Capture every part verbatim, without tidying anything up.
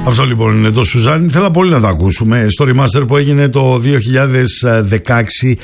Αυτό λοιπόν είναι το Σουζάν. Θέλω πολύ να το ακούσουμε στο remaster που έγινε το δύο χιλιάδες δεκαέξι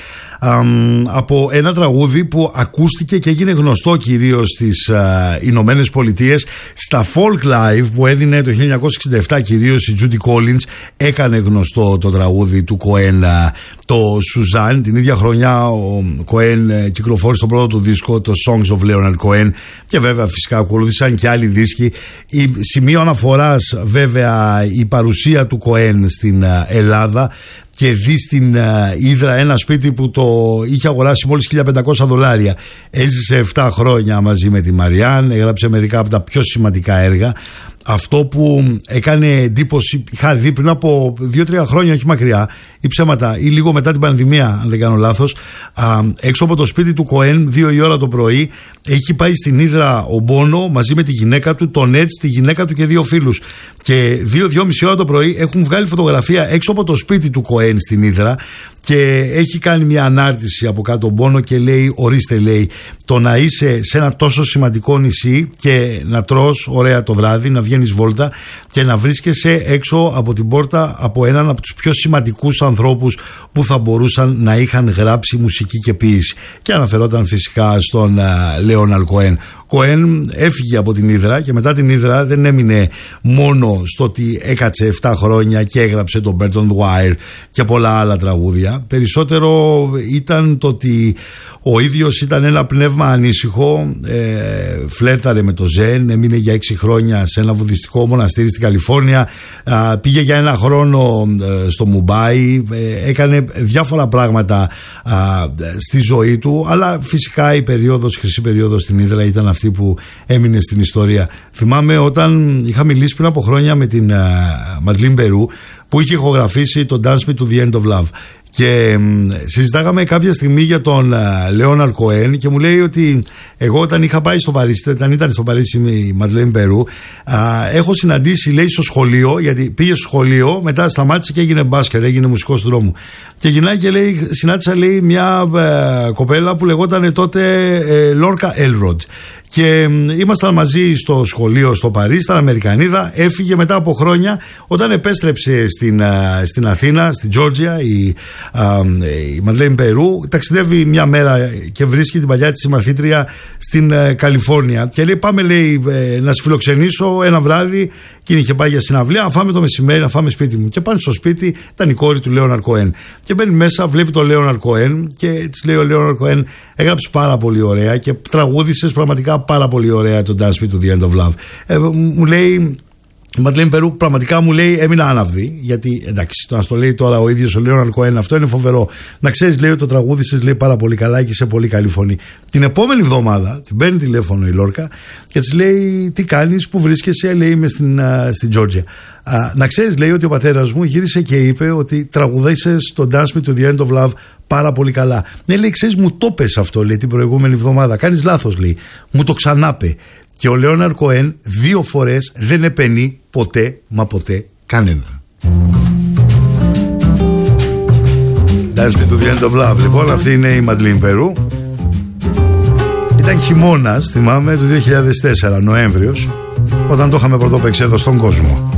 αμ, από ένα τραγούδι που ακούστηκε και έγινε γνωστό κυρίως στις Ηνωμένες Πολιτείες στα Folk Live που έδινε το χίλια εννιακόσια εξήντα επτά. Κυρίως η Judy Collins έκανε γνωστό το τραγούδι του Cohen, το Σουζάν. Την ίδια χρονιά ο Cohen κυκλοφόρησε το πρώτο του δίσκο, το Songs of Leonard Cohen, και βέβαια φυσικά ακολούθησαν και άλλοι δίσκοι. Η σημείο αναφοράς βέβαια η παρουσία του Cohen στην Ελλάδα, και δει στην Ύδρα ένα σπίτι που το είχε αγοράσει μόλις χίλια πεντακόσια δολάρια. Έζησε επτά χρόνια μαζί με τη Μαριάν, έγραψε μερικά από τα πιο σημαντικά έργα. Αυτό που έκανε εντύπωση, είχα δει πριν από δύο τρία χρόνια, όχι μακριά, ή ψέματα, ή λίγο μετά την πανδημία, αν δεν κάνω λάθος, α, έξω από το σπίτι του Cohen, δύο η ώρα το πρωί, έχει πάει στην Ύδρα ο Μπόνο μαζί με τη γυναίκα του, τον Έτς, τη γυναίκα του και δύο φίλους. Και δύο-δυόμιση ώρα το πρωί έχουν βγάλει φωτογραφία έξω από το σπίτι του Cohen στην Ύδρα, και έχει κάνει μια ανάρτηση από κάτω ο Μπόνο και λέει: ορίστε, λέει, το να είσαι σε ένα τόσο σημαντικό νησί και να τρως ωραία το βράδυ, να βγαίνεις βόλτα και να βρίσκεσαι έξω από την πόρτα από έναν από τους πιο σημαντικούς ανθρώπους που θα μπορούσαν να είχαν γράψει μουσική και ποίηση. Και αναφερόταν φυσικά στον Λέοναρντ Cohen. Cohen έφυγε από την Ύδρα και μετά την Ύδρα δεν έμεινε μόνο στο ότι έκατσε επτά χρόνια και έγραψε τον Burton Wire και πολλά άλλα τραγούδια. Περισσότερο ήταν το ότι ο ίδιος ήταν ένα πνεύμα ανήσυχο, ε, φλέρταρε με το Ζεν, έμεινε για έξι χρόνια σε ένα βουδιστικό μοναστήρι στην Καλιφόρνια, ε, πήγε για ένα χρόνο ε, στο Μουμπάι, ε, έκανε διάφορα πράγματα ε, στη ζωή του, αλλά φυσικά η περίοδος, χρυσή περίοδος στην Ύδρα ήταν αυτή που έμεινε στην ιστορία. Θυμάμαι όταν είχα μιλήσει πριν από χρόνια με την Μαντλίν Μπερού, που είχε ηχογραφήσει το Dance Me to the End of Love, και συζητάγαμε κάποια στιγμή για τον Λέοναρντ Cohen και μου λέει ότι εγώ όταν είχα πάει στο Παρίσι, όταν ήταν στο Παρίσι η Μαντλέν Μπερού, έχω συναντήσει, λέει, στο σχολείο, γιατί πήγε στο σχολείο, μετά σταμάτησε και έγινε μπάσκερ, έγινε μουσικός δρόμου, και γυρνάει και λέει, συνάντησα, λέει, μια ε, κοπέλα που λεγόταν τότε ε, Λόρκα Έλροντ. Και ήμασταν μαζί στο σχολείο στο Παρίσι, ήταν Αμερικανίδα, έφυγε μετά από χρόνια. Όταν επέστρεψε στην, στην Αθήνα, στην Τζόρτζια, η, η Μαντλέν Μπερού, ταξιδεύει μια μέρα και βρίσκει την παλιά της μαθήτρια στην Καλιφόρνια. Και λέει: πάμε, λέει, να σε φιλοξενήσω ένα βράδυ. Και είχε πάει για συναυλία, να φάμε το μεσημέρι, να φάμε σπίτι μου. Και πάνε στο σπίτι, ήταν η κόρη του Λέοναρντ Cohen. Και μπαίνει μέσα, βλέπει τον Λέοναρντ Cohen και της λέει ο Λέοναρντ Cohen: έγραψε πάρα πολύ ωραία και τραγούδησες πραγματικά πάρα πολύ ωραία το Dance Me to the End of Love. Ε, μου λέει η Μαντλέν Μπερού, πραγματικά μου λέει, έμεινα άναυδη. Γιατί εντάξει, το να στο λέει τώρα ο ίδιος ο Λέοναρντ Cohen, αυτό είναι φοβερό. Να ξέρεις, λέει, ότι το τραγούδησες, λέει, πάρα πολύ καλά και σε πολύ καλή φωνή. Την επόμενη εβδομάδα την παίρνει τηλέφωνο η Λόρκα και της λέει: τι κάνεις, που βρίσκεσαι? Λέει: είμαι στην, στην Τζόρτζια. Να ξέρεις, λέει, ότι ο πατέρας μου γύρισε και είπε ότι τραγουδήσες το Dance Me to the End of Love πάρα πολύ καλά. Ναι, λέει, ξέρεις, μου το πες αυτό, λέει, την προηγούμενη εβδομάδα. Κάνεις λάθος, λέει. Μου το ξανάπε. Και ο Λέοναρντ Cohen δύο φορές δεν επενεί ποτέ, μα ποτέ κανένα. Dance Me to the End of Love. Λοιπόν, αυτή είναι η Μαντλίν Μπερού. Ήταν χειμώνας, θυμάμαι, το δύο χιλιάδες τέσσερα, Νοέμβριος, όταν το είχαμε πρωτόπαιξε εδώ στον κόσμο.